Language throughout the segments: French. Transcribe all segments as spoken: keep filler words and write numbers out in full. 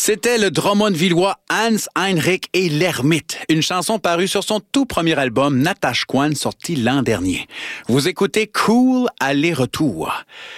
C'était le Drummondvillois Hans-Heinrich et l'Ermite, une chanson parue sur son tout premier album Natashquan, sorti l'an dernier. Vous écoutez Cool aller-retour.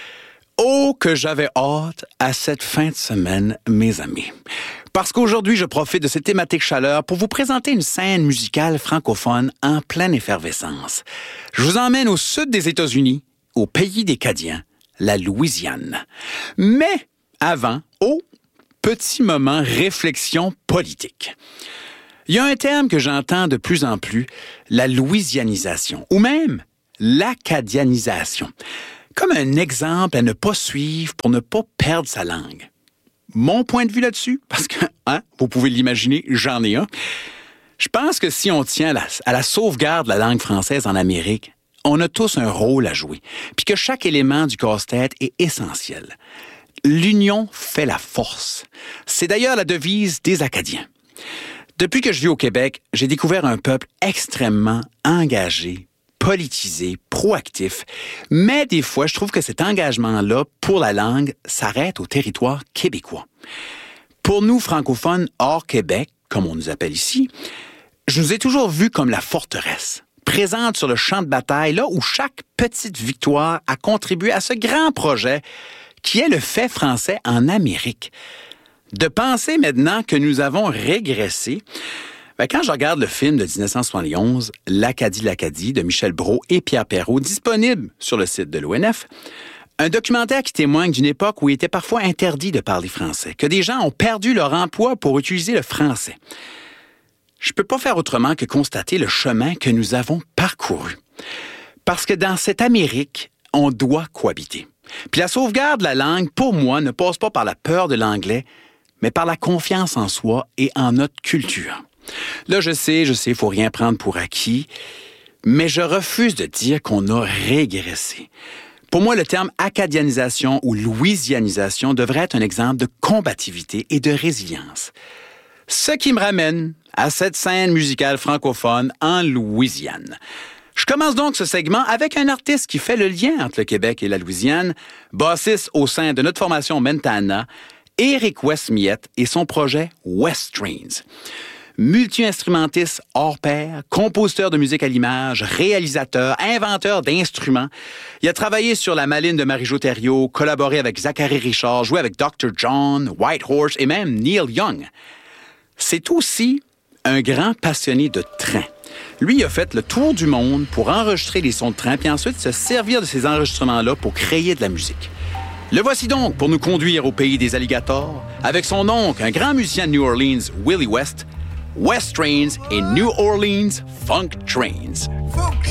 Oh, que j'avais hâte à cette fin de semaine, mes amis. Parce qu'aujourd'hui, je profite de cette thématique chaleur pour vous présenter une scène musicale francophone en pleine effervescence. Je vous emmène au sud des États-Unis, au pays des Cadiens, la Louisiane. Mais avant, au petit moment réflexion politique. Il y a un terme que j'entends de plus en plus, la louisianisation, ou même l'acadianisation, comme un exemple à ne pas suivre pour ne pas perdre sa langue. Mon point de vue là-dessus, parce que, hein, vous pouvez l'imaginer, j'en ai un. Je pense que si on tient à la, à la sauvegarde de la langue française en Amérique, on a tous un rôle à jouer, puis que chaque élément du casse-tête est essentiel. L'union fait la force. C'est d'ailleurs la devise des Acadiens. Depuis que je vis au Québec, j'ai découvert un peuple extrêmement engagé, politisé, proactif, mais des fois, je trouve que cet engagement-là pour la langue s'arrête au territoire québécois. Pour nous, francophones hors Québec, comme on nous appelle ici, je nous ai toujours vus comme la forteresse, présente sur le champ de bataille, là où chaque petite victoire a contribué à ce grand projet qui est le fait français en Amérique. De penser maintenant que nous avons régressé, ben quand je regarde le film de dix-neuf cent soixante et onze, L'Acadie, l'Acadie, de Michel Brault et Pierre Perrault, disponible sur le site de l'O N F, un documentaire qui témoigne d'une époque où il était parfois interdit de parler français, que des gens ont perdu leur emploi pour utiliser le français. Je ne peux pas faire autrement que constater le chemin que nous avons parcouru. Parce que dans cette Amérique, on doit cohabiter. Puis la sauvegarde de la langue, pour moi, ne passe pas par la peur de l'anglais, mais par la confiance en soi et en notre culture. Là, je sais, je sais, il faut rien prendre pour acquis, mais je refuse de dire qu'on a régressé. Pour moi, le terme acadianisation ou louisianisation devrait être un exemple de combativité et de résilience. Ce qui me ramène à cette scène musicale francophone en Louisiane. Je commence donc ce segment avec un artiste qui fait le lien entre le Québec et la Louisiane, bassiste au sein de notre formation Mentana, Éric West-Miette et son projet West Trains. Multi-instrumentiste hors pair, compositeur de musique à l'image, réalisateur, inventeur d'instruments. Il a travaillé sur La Maline de Marie-Jo Thériault, collaboré avec Zachary Richard, joué avec docteur John, Whitehorse et même Neil Young. C'est aussi un grand passionné de train. Lui, il a fait le tour du monde pour enregistrer les sons de train, puis ensuite se servir de ces enregistrements-là pour créer de la musique. Le voici donc pour nous conduire au pays des alligators, avec son oncle, un grand musicien de New Orleans, Willie West, West Trains et New Orleans Funk Trains.